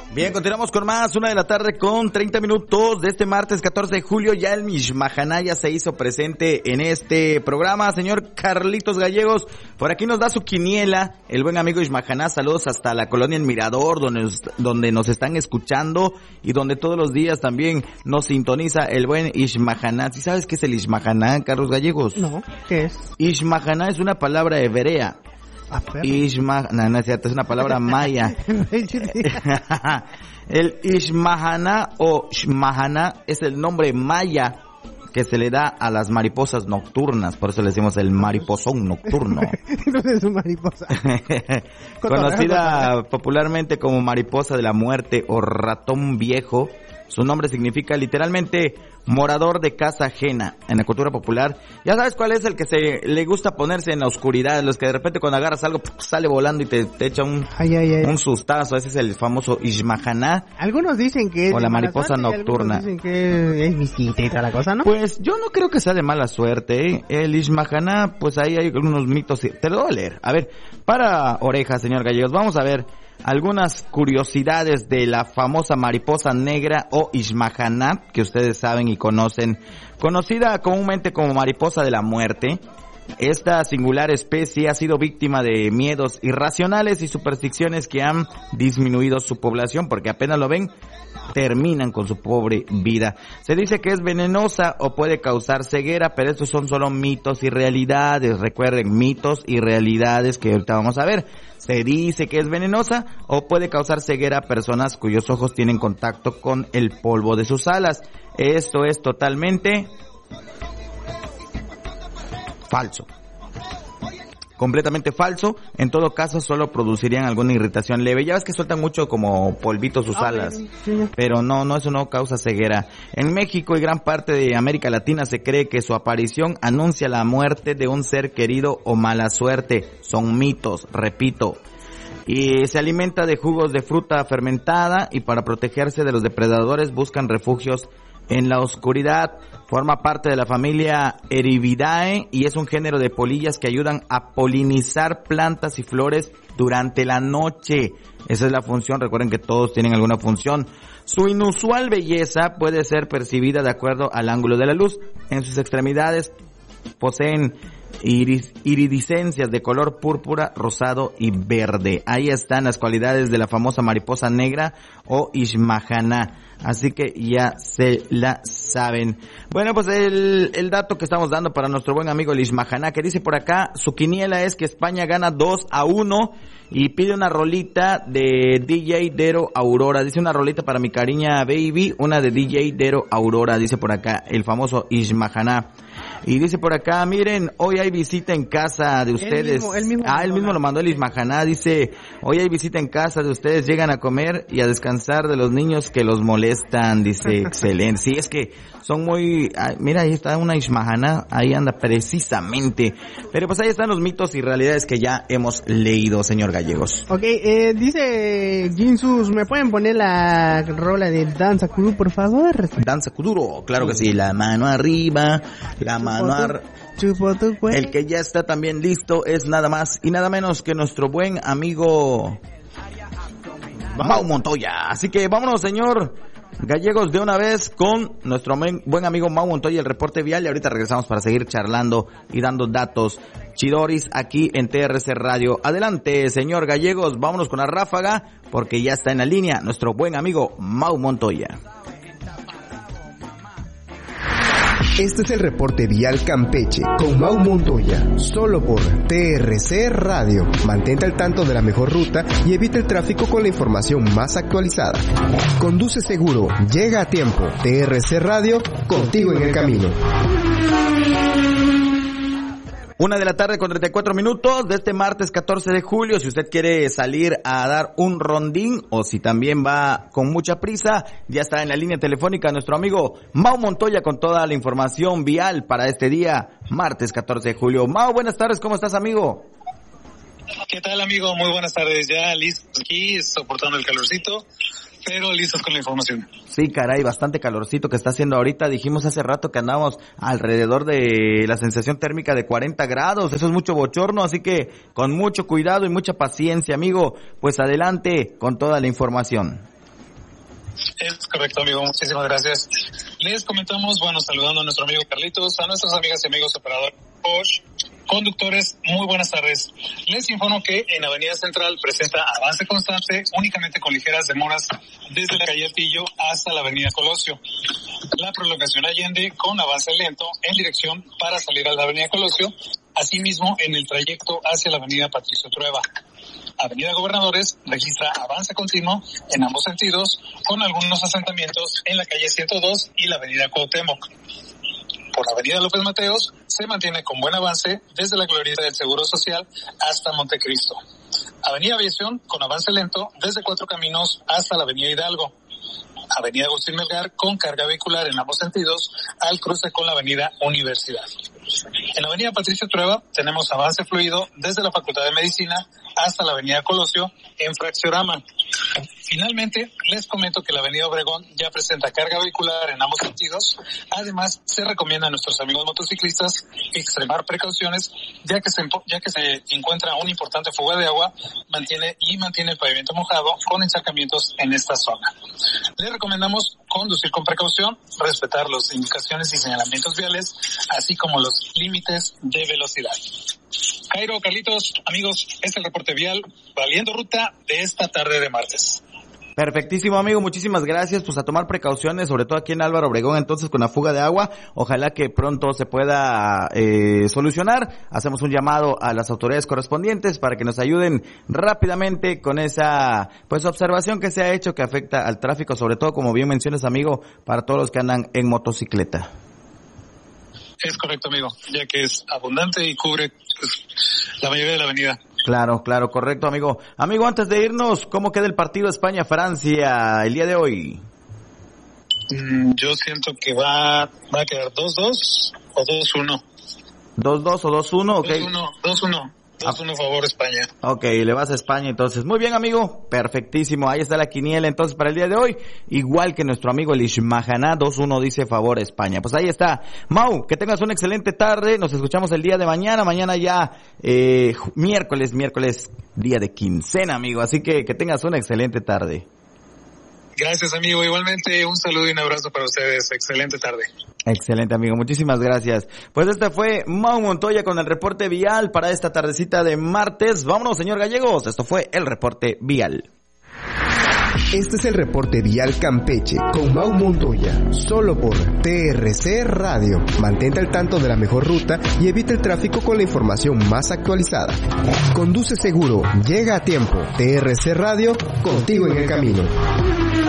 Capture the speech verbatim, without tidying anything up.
Bien, continuamos con más, una de la tarde con treinta minutos de este martes catorce de julio. Ya el Mishmahaná ya se hizo presente en este programa. Señor Carlitos Gallegos, por aquí nos da su quiniela, el buen amigo Mishmahaná. Saludos hasta la colonia El Mirador, donde nos, donde nos están escuchando y donde todos los días también nos sintoniza el buen Mishmahaná. ¿Sí sabes qué es el Mishmahaná, Carlos Gallegos? No, ¿qué es? Mishmahaná es una palabra hebrea. Ishma, no, no es cierto, es una palabra maya. El Ishmahaná o Shmahaná es el nombre maya que se le da a las mariposas nocturnas, por eso le decimos el mariposón nocturno. Entonces es una mariposa. Conocida popularmente como mariposa de la muerte o ratón viejo. Su nombre significa literalmente morador de casa ajena en la cultura popular. Ya sabes cuál es el que se le gusta ponerse en la oscuridad, los que de repente cuando agarras algo sale volando y te, te echa un, ay, ay, ay. un sustazo. Ese es el famoso Mishmahaná. Algunos dicen que es o la mariposa nocturna. Algunos dicen que es visita y toda la cosa, ¿no? Pues yo no creo que sea de mala suerte, ¿eh? El Mishmahaná, pues ahí hay algunos mitos. Te lo voy a leer. A ver, para orejas, señor Gallegos, vamos a ver algunas curiosidades de la famosa mariposa negra o Mishmahaná, que ustedes saben y conocen, conocida comúnmente como mariposa de la muerte. Esta singular especie ha sido víctima de miedos irracionales y supersticiones que han disminuido su población, porque apenas lo ven, terminan con su pobre vida. Se dice que es venenosa o puede causar ceguera, pero estos son solo mitos y realidades. Recuerden, mitos y realidades que ahorita vamos a ver. Se dice que es venenosa o puede causar ceguera a personas cuyos ojos tienen contacto con el polvo de sus alas. Esto es totalmente falso. Completamente falso. En todo caso, solo producirían alguna irritación leve. Ya ves que sueltan mucho como polvito sus alas. Pero no, no, eso no causa ceguera. En México y gran parte de América Latina se cree que su aparición anuncia la muerte de un ser querido o mala suerte. Son mitos, repito. Y se alimenta de jugos de fruta fermentada y para protegerse de los depredadores buscan refugios en la oscuridad. Forma parte de la familia Eribidae y es un género de polillas que ayudan a polinizar plantas y flores durante la noche. Esa es la función. Recuerden que todos tienen alguna función. Su inusual belleza puede ser percibida de acuerdo al ángulo de la luz. En sus extremidades poseen iris, iridiscencias de color púrpura, rosado y verde. Ahí están las cualidades de la famosa mariposa negra o Mishmahaná. Así que ya se la saben. Bueno, pues el, el dato que estamos dando para nuestro buen amigo el Mishmahaná, que dice por acá, su quiniela es que España gana dos a uno y pide una rolita de D J Dero Aurora. Dice una rolita para mi cariña baby, una de D J Dero Aurora, dice por acá el famoso Mishmahaná. Y dice por acá, miren, hoy hay visita en casa de ustedes. El mismo, el mismo ah, él mismo lo mandó el Mishmahaná. Dice, hoy hay visita en casa de ustedes, llegan a comer y a descansar de los niños que los molestan. Dice, excelente. Sí, es que son muy... Ah, mira, ahí está una Mishmahaná, ahí anda precisamente. Pero pues ahí están los mitos y realidades que ya hemos leído, señor Gallegos. Ok, eh, dice Jinsus, ¿me pueden poner la rola de Danza Kuduro, por favor? Danza Kuduro, claro que sí. La mano arriba, la mano arriba. El que ya está también listo es nada más y nada menos que nuestro buen amigo Mau Montoya. Así que vámonos, señor Gallegos, de una vez con nuestro buen amigo Mau Montoya, el reporte vial, y ahorita regresamos para seguir charlando y dando datos chidoris aquí en T R C Radio. Adelante, señor Gallegos, vámonos con la ráfaga, porque ya está en la línea nuestro buen amigo Mau Montoya. Este es el reporte vial Campeche con Mau Montoya, solo por T R C Radio. Mantente al tanto de la mejor ruta y evita el tráfico con la información más actualizada. Conduce seguro, llega a tiempo. T R C Radio, contigo en el camino. Una de la tarde con treinta y cuatro minutos de este martes catorce de julio. Si usted quiere salir a dar un rondín o si también va con mucha prisa, ya está en la línea telefónica nuestro amigo Mau Montoya con toda la información vial para este día, martes catorce de julio. Mau, buenas tardes, ¿cómo estás, amigo? ¿Qué tal, amigo? Muy buenas tardes. Ya listos aquí, soportando el calorcito, pero listos con la información. Sí, caray, bastante calorcito que está haciendo ahorita. Dijimos hace rato que andábamos alrededor de la sensación térmica de cuarenta grados. Eso es mucho bochorno, así que con mucho cuidado y mucha paciencia, amigo. Pues adelante con toda la información. Es correcto, amigo. Muchísimas gracias. Les comentamos, bueno, saludando a nuestro amigo Carlitos, a nuestras amigas y amigos operadores Bosch, conductores, muy buenas tardes. Les informo que en Avenida Central presenta avance constante, únicamente con ligeras demoras desde la calle Artillo hasta la Avenida Colosio. La prolongación Allende con avance lento en dirección para salir a la Avenida Colosio, asimismo en el trayecto hacia la Avenida Patricio Trueba. Avenida Gobernadores registra avance continuo en ambos sentidos, con algunos asentamientos en la calle ciento dos y la Avenida Cuauhtémoc. Por Avenida López Mateos se mantiene con buen avance desde la glorieta del Seguro Social hasta Montecristo. Avenida Aviación con avance lento desde Cuatro Caminos hasta la Avenida Hidalgo. Avenida Agustín Melgar con carga vehicular en ambos sentidos al cruce con la Avenida Universidad. En la Avenida Patricio Trueba tenemos avance fluido desde la Facultad de Medicina hasta la Avenida Colosio en Fracciorama. Finalmente, les comento que la Avenida Obregón ya presenta carga vehicular en ambos sentidos. Además, se recomienda a nuestros amigos motociclistas extremar precauciones, ya que se, ya que se encuentra una importante fuga de agua mantiene y mantiene el pavimento mojado con encharcamientos en esta zona. Les recomendamos conducir con precaución, respetar las indicaciones y señalamientos viales, así como los límites de velocidad. Jairo, Carlitos, amigos, este es el reporte vial Valiendo Ruta de esta tarde de martes. Perfectísimo, amigo, muchísimas gracias. Pues a tomar precauciones, sobre todo aquí en Álvaro Obregón, entonces con la fuga de agua, ojalá que pronto se pueda eh, solucionar. Hacemos un llamado a las autoridades correspondientes para que nos ayuden rápidamente con esa pues observación que se ha hecho que afecta al tráfico, sobre todo, como bien mencionas, amigo, para todos los que andan en motocicleta. Es correcto, amigo, ya que es abundante y cubre pues, la mayoría de la avenida. Claro, claro, correcto, amigo. Amigo, antes de irnos, ¿cómo queda el partido España-Francia el día de hoy? Mm, yo siento que va, va a quedar dos dos o dos uno. dos dos o dos uno, ok. dos uno, dos uno. dos uno favor España. Ok, le vas a España entonces. Muy bien, amigo. Perfectísimo. Ahí está la quiniela entonces para el día de hoy. Igual que nuestro amigo el Ishmahaná, dos uno dice favor España. Pues ahí está. Mau, que tengas una excelente tarde. Nos escuchamos el día de mañana. Mañana ya eh, miércoles, miércoles, día de quincena, amigo. Así que que tengas una excelente tarde. Gracias, amigo. Igualmente, un saludo y un abrazo para ustedes. Excelente tarde. Excelente, amigo. Muchísimas gracias. Pues este fue Mau Montoya con el reporte vial para esta tardecita de martes. Vámonos, señor Gallegos. Esto fue el reporte vial. Este es el reporte vial Campeche con Mau Montoya, solo por T R C Radio. Mantente al tanto de la mejor ruta y evita el tráfico con la información más actualizada. Conduce seguro, llega a tiempo. T R C Radio, contigo en el camino.